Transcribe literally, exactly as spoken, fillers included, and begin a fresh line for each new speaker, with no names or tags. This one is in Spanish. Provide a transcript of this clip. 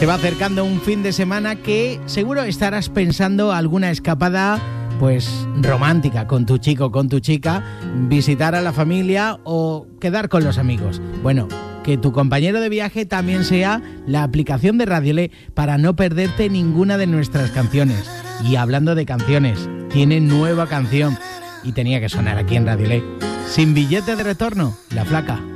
Se va acercando un fin de semana que seguro estarás pensando alguna escapada pues romántica con tu chico, con tu chica, visitar a la familia o quedar con los amigos. Bueno, que tu compañero de viaje también sea la aplicación de Radiolé para no perderte ninguna de nuestras canciones. Y hablando de canciones, tiene nueva canción y tenía que sonar aquí en Radiolé. Sin billete de retorno, La Flaca.